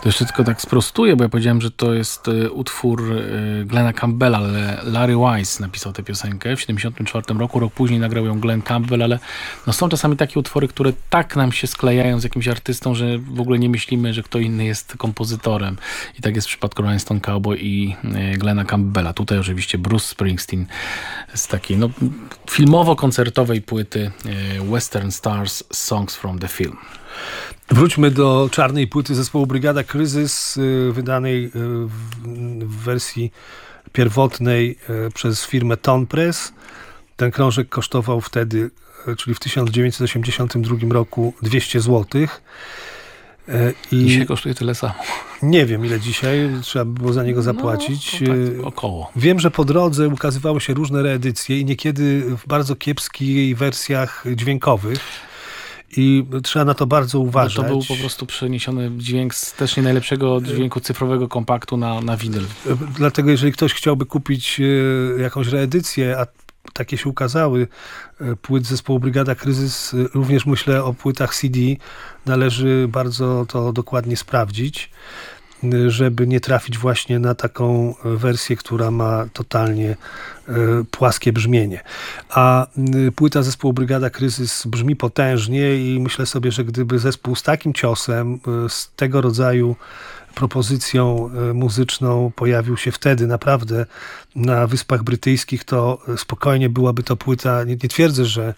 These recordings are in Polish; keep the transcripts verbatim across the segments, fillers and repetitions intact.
To jeszcze tylko tak sprostuję, bo ja powiedziałem, że to jest y, utwór y, Glena Campbella, ale Larry Wise napisał tę piosenkę w siedemdziesiątym czwartym roku. Rok później nagrał ją Glenn Campbell, ale no, są czasami takie utwory, które tak nam się sklejają z jakimś artystą, że w ogóle nie myślimy, że kto inny jest kompozytorem. I tak jest w przypadku Rolling Stone Cowboy i y, Glena Campbella. Tutaj oczywiście Bruce Springsteen z takiej no, filmowo-koncertowej płyty y, Western Stars Songs from the Film. Wróćmy do czarnej płyty zespołu Brygada Kryzys, wydanej w wersji pierwotnej przez firmę Tone Press. Ten krążek kosztował wtedy, czyli w tysiąc dziewięćset osiemdziesiątym drugim roku, dwieście złotych. I dzisiaj kosztuje tyle samo. Nie wiem, ile dzisiaj trzeba by było za niego zapłacić. No, no tak, około. Wiem, że po drodze ukazywały się różne reedycje i niekiedy w bardzo kiepskich wersjach dźwiękowych. I trzeba na to bardzo uważać. No to był po prostu przeniesiony dźwięk z też nie najlepszego dźwięku cyfrowego kompaktu na, na winyl. Dlatego jeżeli ktoś chciałby kupić jakąś reedycję, a takie się ukazały, płyt zespołu Brygada Kryzys, również myślę o płytach C D, należy bardzo to dokładnie sprawdzić, żeby nie trafić właśnie na taką wersję, która ma totalnie płaskie brzmienie. A płyta zespołu Brygada Kryzys brzmi potężnie i myślę sobie, że gdyby zespół z takim ciosem, z tego rodzaju propozycją muzyczną pojawił się wtedy naprawdę na Wyspach Brytyjskich, to spokojnie byłaby to płyta, nie, nie twierdzę, że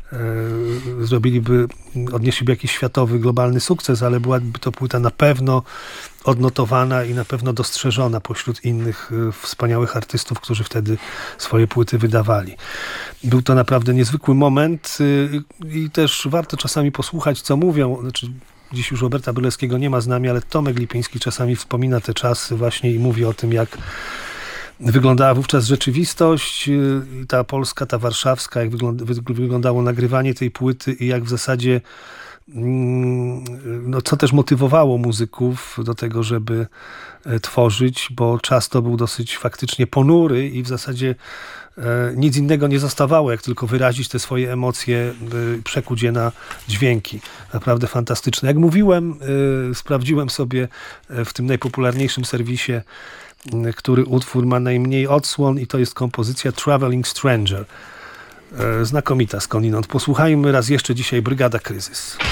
e, zrobiliby, odnieśliby jakiś światowy, globalny sukces, ale byłaby to płyta na pewno odnotowana i na pewno dostrzeżona pośród innych e, wspaniałych artystów, którzy wtedy swoje płyty wydawali. Był to naprawdę niezwykły moment e, i też warto czasami posłuchać, co mówią, znaczy dziś już Roberta Bylewskiego nie ma z nami, ale Tomek Lipiński czasami wspomina te czasy właśnie i mówi o tym, jak wyglądała wówczas rzeczywistość, ta polska, ta warszawska, jak wygląda, wyglądało nagrywanie tej płyty i jak w zasadzie, no co też motywowało muzyków do tego, żeby tworzyć, bo czas to był dosyć faktycznie ponury i w zasadzie nic innego nie zostawało, jak tylko wyrazić te swoje emocje, przekuć je na dźwięki. Naprawdę fantastyczne. Jak mówiłem, sprawdziłem sobie w tym najpopularniejszym serwisie, który utwór ma najmniej odsłon i to jest kompozycja Traveling Stranger. Znakomita skądinąd. Posłuchajmy raz jeszcze dzisiaj Brygada Kryzys.